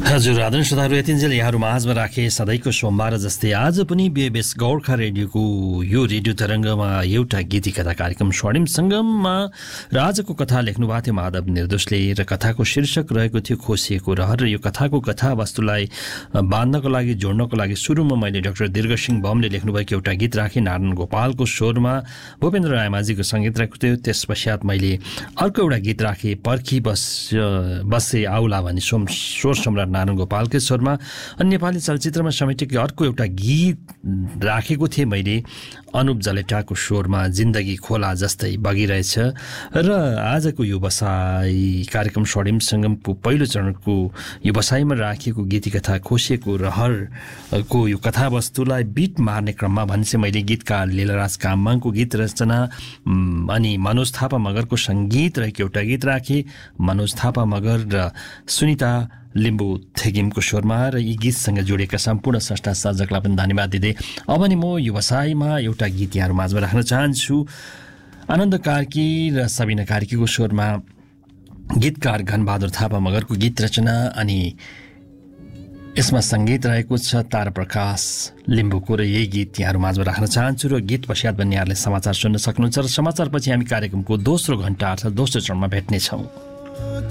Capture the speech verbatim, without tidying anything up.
हजुर आदरणीय श्रोताहरू, यतिन्जेल यहाँहरू माझमा राखे सधैँको सोमबार जस्तै आज पनि बिएबएस गोर्खा रेडियोको यो रेडियो तरङ्गमा एउटा गीती कथा कार्यक्रम स्वर्णिम सङ्गममा र आजको कथा लेख्नु भएको थियो माधव निर्दोषले र कथाको शीर्षक रहेको थियो खोसिएको रहर। र यो कथाको कथावस्तुलाई बाँध्नको लागि जोड्नको लागि सुरुमा मैले डाक्टर दीर्घसिंह बमले लेख्नुभएको एउटा गीत राखेँ नारायण गोपालको स्वरमा, भूपेन्द्र रायमाझीको सङ्गीत राखेको थियो। त्यस पश्चात मैले अर्को एउटा गीत राखेँ पर्खी बस बसे आउला भन्ने सोम स्वर सम्राट नारायण गोपालकै स्वरमा। अनि नेपाली चलचित्रमा समेटेको अर्को एउटा गीत राखेको थिएँ मैले अनुप जलेटाको स्वरमा, जिन्दगी खोला जस्तै बगिरहेछ। र आजको यो बसाई कार्यक्रम स्वर्णिम सङ्गमको पहिलो चरणको यो बसाइमा राखिएको गीती कथा खोसिएको रहरको यो कथावस्तुलाई बिट मार्ने क्रममा भने चाहिँ मैले गीतकार लीलाराज काममाङको गीत रचना अनि मनोज थापा मगरको सङ्गीत रहेको एउटा गीत राखेँ। मनोज थापा मगर र सुनिता लिम्बू थेगिमको स्वरमा र यी गीतसँग जोडिएका सम्पूर्ण स्रष्टा सर्जकलाई पनि धन्यवाद दिँदै अब नि म व्यवसायमा एउटा गीत यहाँहरू माझमा राख्न चाहन्छु। आनन्द कार्की र सबिना कार्कीको स्वरमा गीतकार घनबहादुर थापा मगरको गीत रचना अनि यसमा सङ्गीत रहेको छ ताराप्रकाश लिम्बूको र यही गीत यहाँहरू माझमा राख्न चाहन्छु। र गीत पश्चात पनि यहाँहरूले समाचार सुन्न सक्नुहुन्छ र समाचारपछि हामी कार्यक्रमको दोस्रो घण्टा अर्थात् दोस्रो चरणमा भेट्नेछौँ।